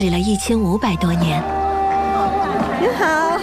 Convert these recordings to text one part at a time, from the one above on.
立了1500多年。 你好。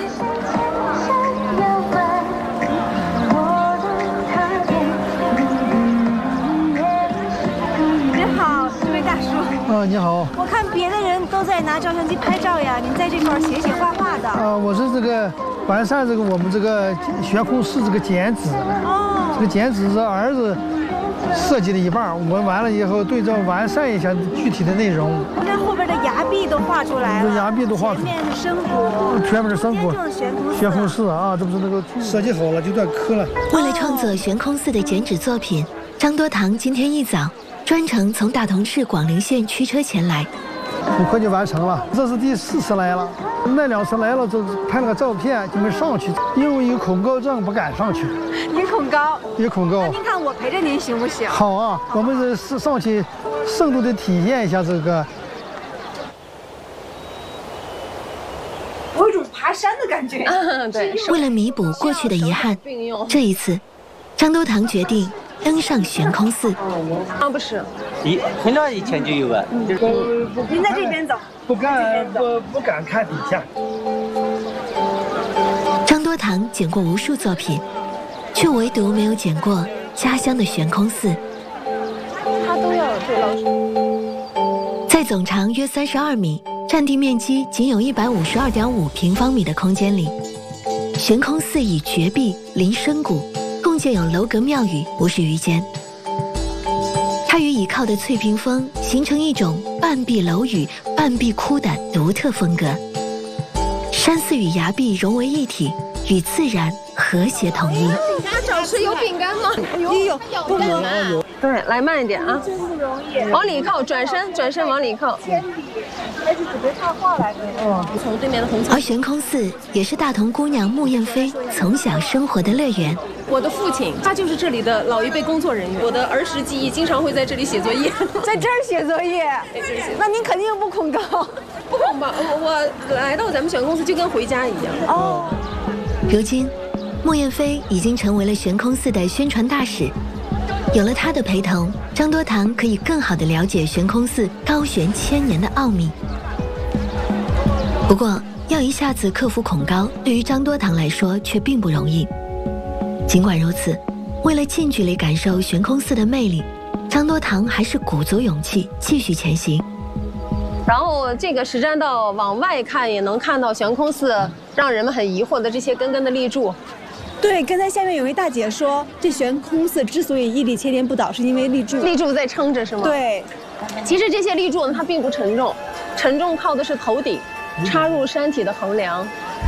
你好，这位大叔。 你好。 我看别的人都在拿照相机拍照呀，您在这块写写画画的。 我是这个完善我们这个悬空式这个剪纸。哦。这个剪纸是儿子设计了一半，我完了以后对照完善一下具体的内容。 你看后边的崖壁都画出来了， 崖壁都画出来， 前面是深谷， 全部是深谷，悬空式啊，这不是那个设计好了就断磕了。 为了创作悬空寺的剪纸作品，张多堂今天一早专程从大同市广陵县驱车前来， 很快就完成了。这是第4次来了，那2次来了就拍了个照片就没上去，因为有恐高症不敢上去。 您恐高？ 有恐高。 那您看我陪着您行不行？ 好啊，我们是上去深度的体验一下这个。 我有种爬山的感觉。 对。 为了弥补过去的遗憾，这一次，张多堂决定登上悬空寺。 不是， 很早以前就有了。 您在这边走。 不敢看底下。 张多堂剪过无数作品，却唯独没有剪过家乡的悬空寺。 他都要对老师。 在总长约32米、占地面积仅有152.5平方米的空间里，悬空寺以绝壁临深谷，共建有楼阁庙宇50余间。它与倚靠的翠屏峰形成一种半壁楼宇、半壁窟的独特风格。山寺与崖壁融为一体，与自然和谐统一。 家找吃有饼干吗？ 有，不能。 对，来慢一点啊！ 真不容易。 往里靠，转身往里靠。 还是准备插画来着。 从对面的红墙。 而悬空寺也是大同姑娘穆艳飞从小生活的乐园。 我的父亲，他就是这里的老一辈工作人员。我的儿时记忆经常会在这里写作业， 在这儿写作业。那您肯定不恐高。 不恐吧？我来到咱们悬空寺就跟回家一样。 哦。 如今，穆艳飞已经成为了悬空寺的宣传大使。有了他的陪同，张多堂可以更好地了解悬空寺高悬1000年的奥秘。不过，要一下子克服恐高，对于张多堂来说却并不容易。尽管如此，为了近距离感受悬空寺的魅力，张多堂还是鼓足勇气继续前行。 然后这个实栈道往外看也能看到悬空寺让人们很疑惑的这些根根的立柱。 对，刚才下面有位大姐说，这悬空寺之所以屹立千年不倒，是因为立柱在撑着，是吗？ 对。 其实这些立柱呢，它并不沉重，沉重靠的是头顶插入山体的横梁。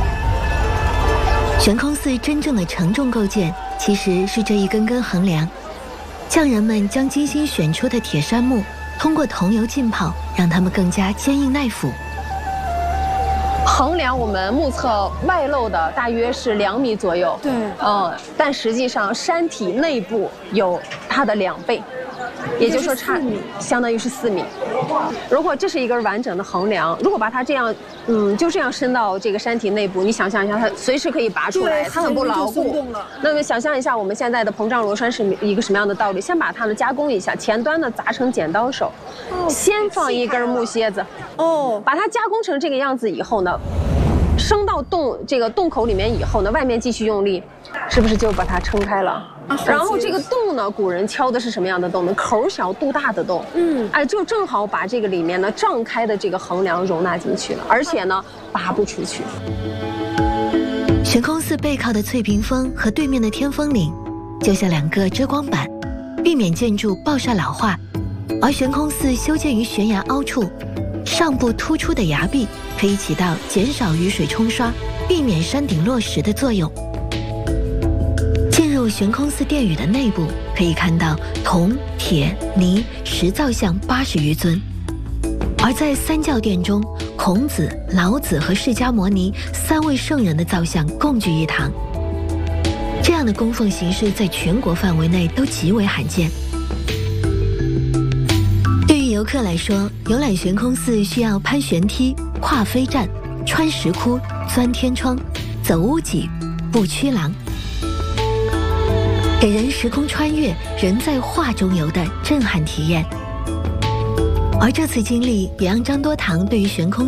悬空寺真正的承重构建，其实是这一根根横梁。匠人们将精心选出的铁杉木，通过桐油浸泡，让它们更加坚硬耐腐。 横梁我们目测外露的大约是2米左右， 对， 但实际上山体内部有它的2倍，也就是说相当于是4米。如果这是一根完整的横梁，如果把它这样，就这样伸到这个山体内部，你想象一下，它随时可以拔出来，它很不牢固。那么想象一下，我们现在的膨胀螺栓是一个什么样的道理？先把它呢加工一下，前端呢砸成剪刀手，先放一根木楔子，把它加工成这个样子以后呢，升到这个洞口里面以后呢，外面继续用力，是不是就把它撑开了？然后这个洞呢，古人敲的是什么样的洞呢？口小肚大的洞，就正好把这个里面呢胀开的这个横梁容纳进去了，而且呢拔不出去。 悬空寺背靠的翠屏峰和对面的天峰岭，就像2个遮光板，避免建筑暴晒老化。而悬空寺修建于悬崖凹处，上部突出的崖壁可以起到减少雨水冲刷、避免山顶落石的作用。进入悬空寺殿宇的内部，可以看到铜、铁、泥、石造像80余尊。而在三教殿中，孔子、老子和释迦牟尼3位圣人的造像共聚一堂。这样的供奉形式在全国范围内都极为罕见。对于游客来说，游览悬空寺需要攀悬梯、跨飞栈、穿石窟、钻天窗、走屋脊、步曲廊，给人时空穿越、人在画中游的震撼体验。而这次经历也让张多堂对于悬空